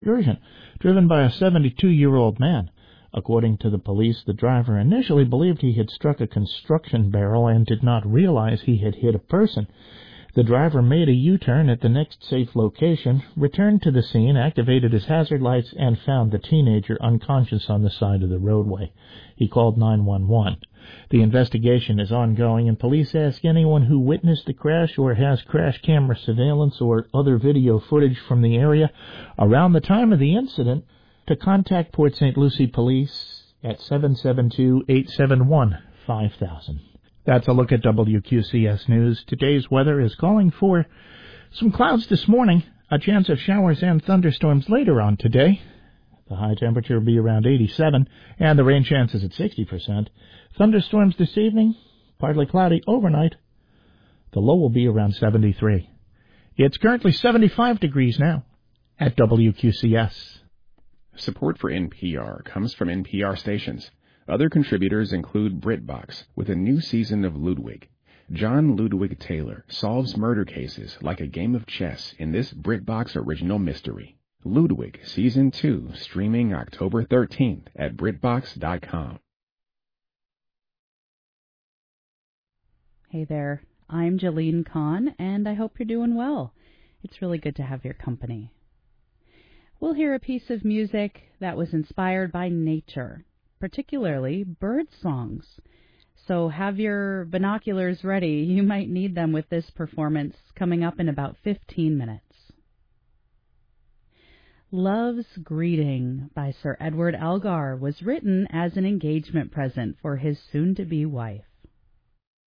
excursion, driven by a 72-year-old man. According to the police, the driver initially believed he had struck a construction barrel and did not realize he had hit a person. The driver made a U-turn at the next safe location, returned to the scene, activated his hazard lights, and found the teenager unconscious on the side of the roadway. He called 911. The investigation is ongoing, and police ask anyone who witnessed the crash or has crash camera surveillance or other video footage from the area around the time of the incident to contact Port St. Lucie Police at 772-871-5000. That's a look at WQCS News. Today's weather is calling for some clouds this morning, a chance of showers and thunderstorms later on today. The high temperature will be around 87, and the rain chances at 60%. Thunderstorms this evening, partly cloudy overnight. The low will be around 73. It's currently 75 degrees now at WQCS. Support for NPR comes from NPR stations. Other contributors include BritBox with a new season of Ludwig. John Ludwig Taylor solves murder cases like a game of chess in this BritBox original mystery. Ludwig Season 2, streaming October 13th at BritBox.com. Hey there, I'm Jalene Kahn, and I hope you're doing well. It's really good to have your company. We'll hear a piece of music that was inspired by nature, particularly bird songs. So have your binoculars ready. You might need them with this performance coming up in about 15 minutes. Love's Greeting by Sir Edward Elgar was written as an engagement present for his soon-to-be wife.